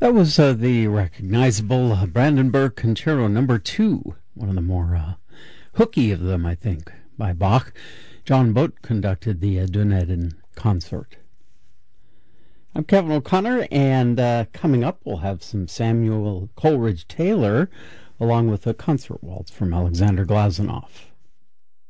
That was the recognizable Brandenburg Concerto Number 2, one of the more hooky of them, I think, by Bach. John Boat conducted the Dunedin concert. I'm Kevin O'Connor, and coming up we'll have some Samuel Coleridge Taylor, along with a concert waltz from Alexander Glazunov.